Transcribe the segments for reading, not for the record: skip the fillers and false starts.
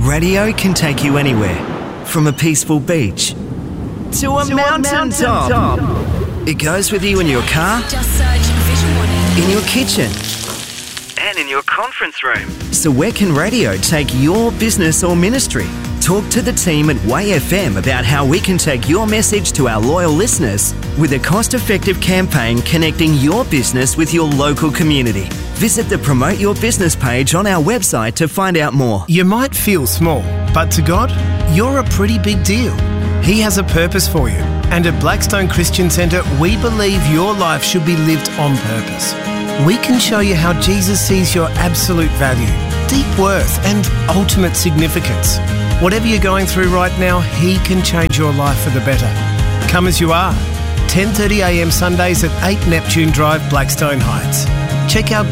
Radio can take you anywhere, from a peaceful beach to a mountain top. It goes with you in your car, Just search Vision Warning. in your kitchen, and in your conference room. So where can radio take your business or ministry? Talk to the team at Way FM about how we can take your message to our loyal listeners with a cost-effective campaign connecting your business with your local community. Visit the Promote Your Business page on our website to find out more. You might feel small, but to God, you're a pretty big deal. He has a purpose for you. And at Blackstone Christian Centre, we believe your life should be lived on purpose. We can show you how Jesus sees your absolute value, deep worth and ultimate significance. Whatever you're going through right now, He can change your life for the better. Come as you are. 10:30am Sundays at 8 Neptune Drive, Blackstone Heights. Check out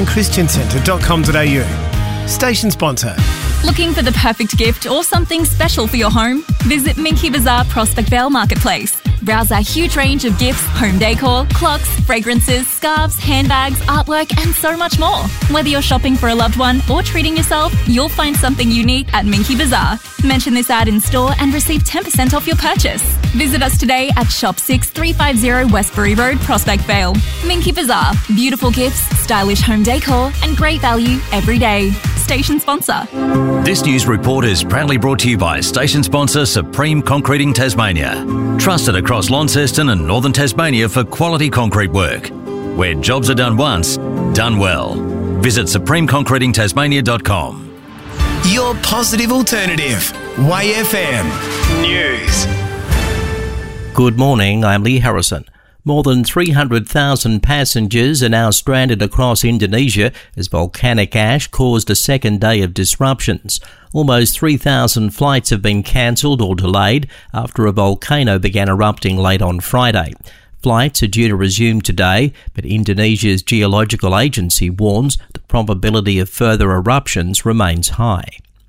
blackstonechristiancentre.com.au. Station sponsor. Looking for the perfect gift or something special for your home? Visit Minky Bazaar Prospect Vale Marketplace. Browse our huge range of gifts, home decor, clocks, fragrances, scarves, handbags, artwork and so much more. Whether you're shopping for a loved one or treating yourself, you'll find something unique at Minky Bazaar. Mention this ad in store and receive 10% off your purchase. Visit us today at Shop 6350 Westbury Road, Prospect Vale. Minky Bazaar. Beautiful gifts, stylish home decor and great value every day. Station sponsor. This news report is proudly brought to you by station sponsor Supreme Concreting Tasmania. Trusted across Launceston and Northern Tasmania for quality concrete work. Where jobs are done once, done well. Visit supremeconcretingtasmania.com. Your positive alternative. Way FM News. Good morning, I'm Lee Harrison. More than 300,000 passengers are now stranded across Indonesia as volcanic ash caused a second day of disruptions. Almost 3,000 flights have been cancelled or delayed after a volcano began erupting late on Friday. Flights are due to resume today, but Indonesia's geological agency warns the probability of further eruptions remains high.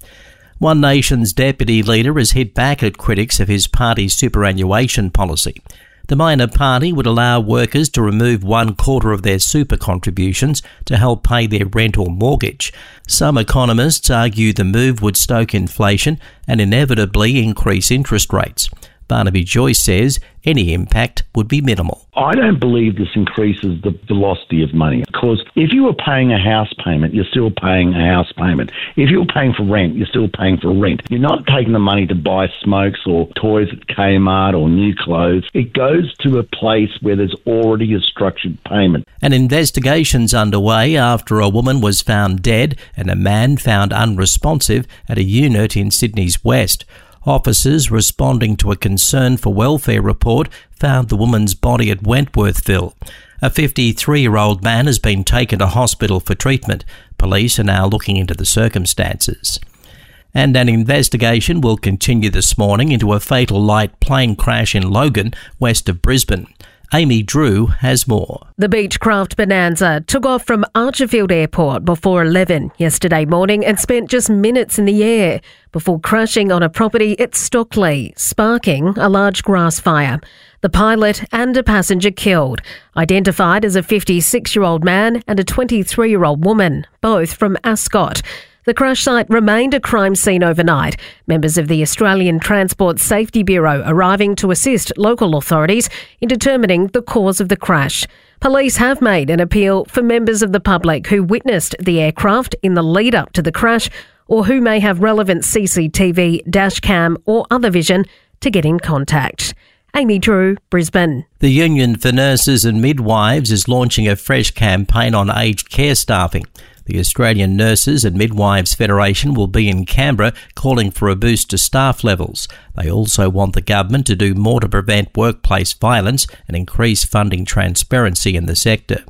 One Nation's deputy leader has hit back at critics of his party's superannuation policy. The minor party would allow workers to remove 1/4 of their super contributions to help pay their rent or mortgage. Some economists argue the move would stoke inflation and inevitably increase interest rates. Barnaby Joyce says any impact would be minimal. I don't believe this increases the velocity of money, because if you were paying a house payment, you're still paying a house payment. If you're paying for rent, you're still paying for rent. You're not taking the money to buy smokes or toys at Kmart or new clothes. It goes to a place where there's already a structured payment. An investigation's underway after a woman was found dead and a man found unresponsive at a unit in Sydney's West. Officers responding to a concern for welfare report found the woman's body at Wentworthville. A 53-year-old man has been taken to hospital for treatment. Police are now looking into the circumstances. And an investigation will continue this morning into a fatal light plane crash in Logan, west of Brisbane. Amy Drew has more. The Beechcraft Bonanza took off from Archerfield Airport before 11 yesterday morning and spent just minutes in the air before crashing on a property at Stockley, sparking a large grass fire. The pilot and a passenger killed, identified as a 56-year-old man and a 23-year-old woman, both from Ascot. The crash site remained a crime scene overnight, members of the Australian Transport Safety Bureau arriving to assist local authorities in determining the cause of the crash. Police have made an appeal for members of the public who witnessed the aircraft in the lead-up to the crash or who may have relevant CCTV, dashcam or other vision to get in contact. Amy Drew, Brisbane. The Union for Nurses and Midwives is launching a fresh campaign on aged care staffing. The Australian Nurses and Midwives Federation will be in Canberra calling for a boost to staff levels. They also want the government to do more to prevent workplace violence and increase funding transparency in the sector.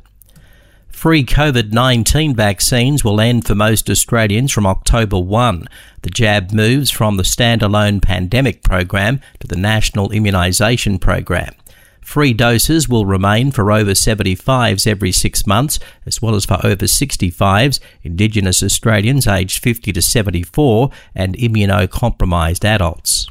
Free COVID-19 vaccines will end for most Australians from October 1. The jab moves from the standalone pandemic program to the National Immunisation Program. Free doses will remain for over 75s every 6 months, as well as for over 65s, Indigenous Australians aged 50 to 74 and immunocompromised adults.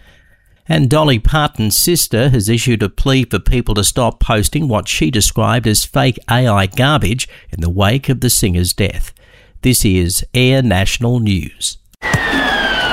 And Dolly Parton's sister has issued a plea for people to stop posting what she described as fake AI garbage in the wake of the singer's death. This is Air National News.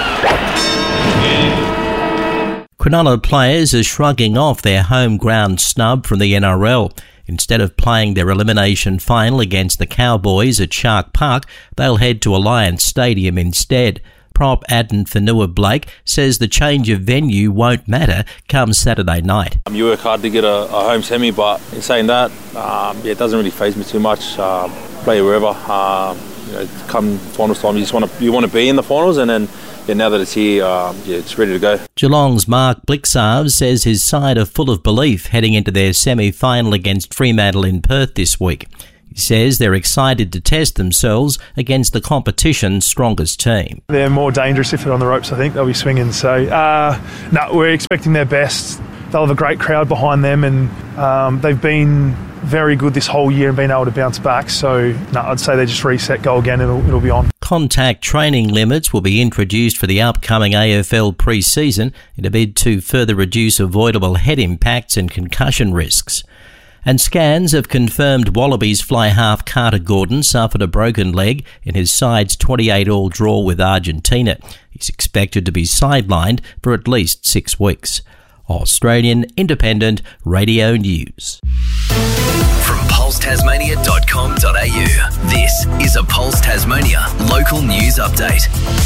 Cronulla players are shrugging off their home ground snub from the NRL. Instead of playing their elimination final against the Cowboys at Shark Park, they'll head to Alliance Stadium instead. Prop Adnan Fanua-Blake says the change of venue won't matter come Saturday night. You work hard to get a home semi, but in saying that, it doesn't really faze me too much. Play wherever. Come finals time, you want to be in the finals, and then now that it's here, it's ready to go. Geelong's Mark Blixarves says his side are full of belief heading into their semi-final against Fremantle in Perth this week. He says they're excited to test themselves against the competition's strongest team. They're more dangerous if they're on the ropes, I think. They'll be swinging. So, we're expecting their best. They'll have a great crowd behind them, and they've been very good this whole year and been able to bounce back. So, I'd say they just reset, go again, it'll be on. Contact training limits will be introduced for the upcoming AFL pre-season in a bid to further reduce avoidable head impacts and concussion risks. And scans have confirmed Wallabies fly half Carter Gordon suffered a broken leg in his side's 28-all draw with Argentina. He's expected to be sidelined for at least 6 weeks. Australian Independent Radio News. From pulsetasmania.com.au, this is a Pulse Tasmania local news update.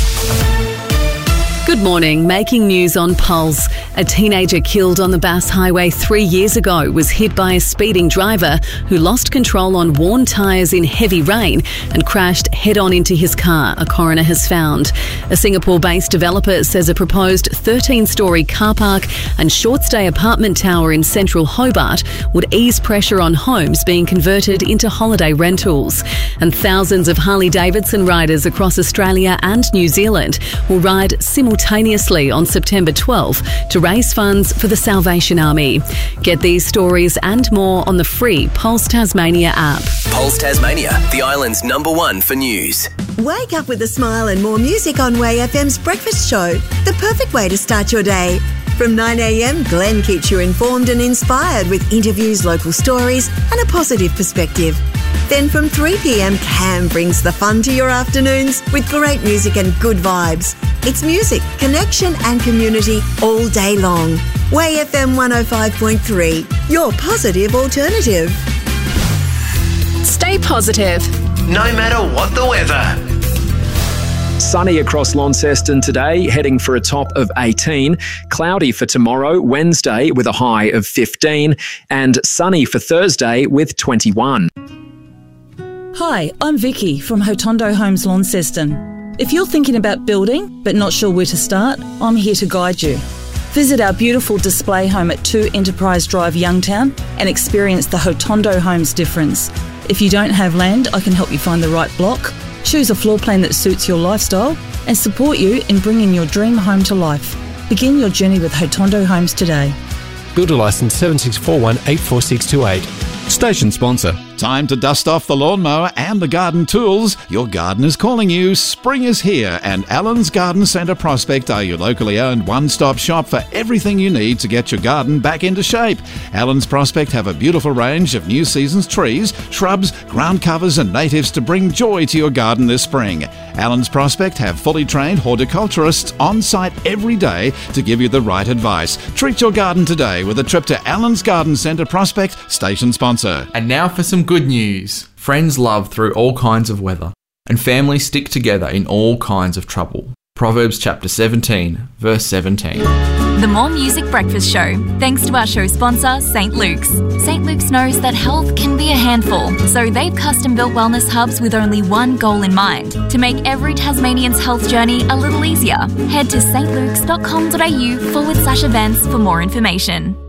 Good morning. Making news on Pulse. A teenager killed on the Bass Highway 3 years ago was hit by a speeding driver who lost control on worn tyres in heavy rain and crashed head-on into his car, a coroner has found. A Singapore-based developer says a proposed 13-storey car park and short-stay apartment tower in central Hobart would ease pressure on homes being converted into holiday rentals. And thousands of Harley-Davidson riders across Australia and New Zealand will ride simultaneously on September 12 to raise funds for the Salvation Army. Get these stories and more on the free Pulse Tasmania app. Pulse Tasmania, the island's #1 for news. Wake up with a smile and more music on Way FM's Breakfast Show. The perfect way to start your day. From 9 a.m, Glenn keeps you informed and inspired with interviews, local stories and a positive perspective. Then from 3 p.m, Cam brings the fun to your afternoons with great music and good vibes. It's music, connection and community all day long. Way FM 105.3, your positive alternative. Stay positive, no matter what the weather. Sunny across Launceston today, heading for a top of 18. Cloudy for tomorrow, Wednesday, with a high of 15. And sunny for Thursday with 21. Hi, I'm Vicky from Hotondo Homes Launceston. If you're thinking about building but not sure where to start, I'm here to guide you. Visit our beautiful display home at 2 Enterprise Drive, Youngtown, and experience the Hotondo Homes difference. If you don't have land, I can help you find the right block, choose a floor plan that suits your lifestyle, and support you in bringing your dream home to life. Begin your journey with Hotondo Homes today. Builder licence 7641 84628. Station sponsor. Time to dust off the lawnmower and the garden tools. Your garden is calling you. Spring is here, and Allen's Garden Centre Prospect are your locally owned one-stop shop for everything you need to get your garden back into shape. Allen's Prospect have a beautiful range of new season's trees, shrubs, ground covers and natives to bring joy to your garden this spring. Allen's Prospect have fully trained horticulturists on site every day to give you the right advice. Treat your garden today with a trip to Allen's Garden Centre Prospect, station sponsor. And now for some good news. Friends love through all kinds of weather, and families stick together in all kinds of trouble. Proverbs chapter 17, verse 17. The More Music Breakfast Show, thanks to our show sponsor, St. Luke's. St. Luke's knows that health can be a handful, so they've custom-built wellness hubs with only one goal in mind, to make every Tasmanian's health journey a little easier. Head to stlukes.com.au/events for more information.